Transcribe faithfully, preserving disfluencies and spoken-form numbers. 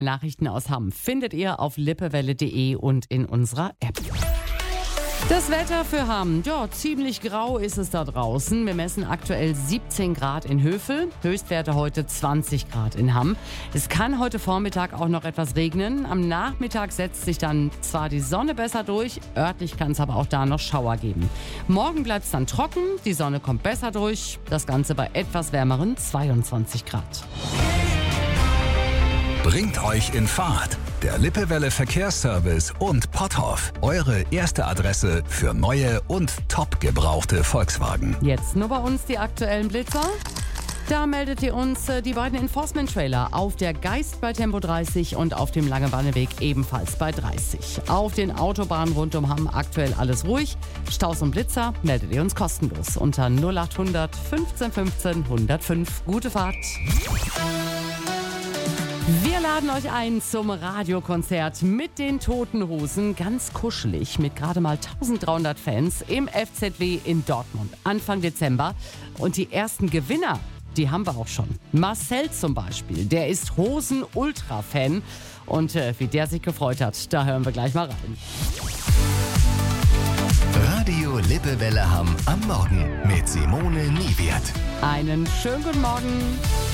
Nachrichten aus Hamm findet ihr auf lippewelle punkt de und in unserer App. Das Wetter für Hamm. Ja, ziemlich grau ist es da draußen. Wir messen aktuell siebzehn Grad in Hövel. Höchstwerte heute zwanzig Grad in Hamm. Es kann heute Vormittag auch noch etwas regnen. Am Nachmittag setzt sich dann zwar die Sonne besser durch, örtlich kann es aber auch da noch Schauer geben. Morgen bleibt es dann trocken, die Sonne kommt besser durch. Das Ganze bei etwas wärmeren zweiundzwanzig Grad. Bringt euch in Fahrt. Der Lippewelle Verkehrsservice und Potthoff. Eure erste Adresse für neue und top gebrauchte Volkswagen. Jetzt nur bei uns die aktuellen Blitzer. Da meldet ihr uns äh, die beiden Enforcement-Trailer auf der Geist bei Tempo dreißig und auf dem Langebanneweg ebenfalls bei dreißig. Auf den Autobahnen rund um Hamm aktuell alles ruhig. Staus und Blitzer meldet ihr uns kostenlos unter null achthundert fünfzehn fünfzehn hundertfünf. Gute Fahrt. Wir laden euch ein zum Radiokonzert mit den Toten Hosen, ganz kuschelig, mit gerade mal dreizehnhundert Fans im F Z W in Dortmund, Anfang Dezember. Und die ersten Gewinner, die haben wir auch schon. Marcel zum Beispiel, der ist Hosen-Ultra-Fan. Und äh, wie der sich gefreut hat, da hören wir gleich mal rein. Radio Lippewelle Hamm am Morgen mit Simone Niewirth. Einen schönen guten Morgen.